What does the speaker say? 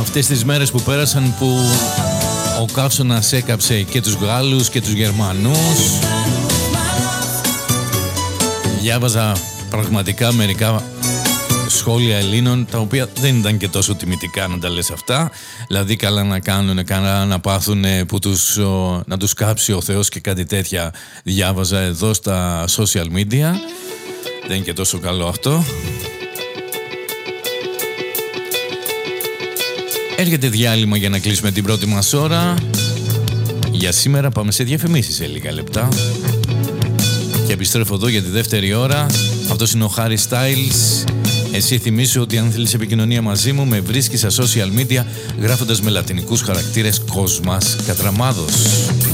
αυτές τις μέρες που πέρασαν, που ο καύσωνας έκαψε και τους Γάλλους και τους Γερμανούς. Διάβαζα πραγματικά μερικά σχόλια Ελλήνων, τα οποία δεν ήταν και τόσο τιμητικά, να τα λες αυτά. Δηλαδή καλά να κάνουν, καλά να πάθουν, που να τους κάψει ο Θεός και κάτι τέτοια. Διάβαζα εδώ στα social media. Δεν είναι και τόσο καλό αυτό. Έρχεται διάλειμμα για να κλείσουμε την πρώτη μας ώρα. Για σήμερα πάμε σε διαφημίσεις σε λίγα λεπτά. Και επιστρέφω εδώ για τη δεύτερη ώρα. Αυτός είναι ο Harry Styles. Εσύ θυμίσου ότι αν θέλεις επικοινωνία μαζί μου, με βρίσκεις στα social media γράφοντας με λατινικούς χαρακτήρες Κοσμάς Κατραμάδος.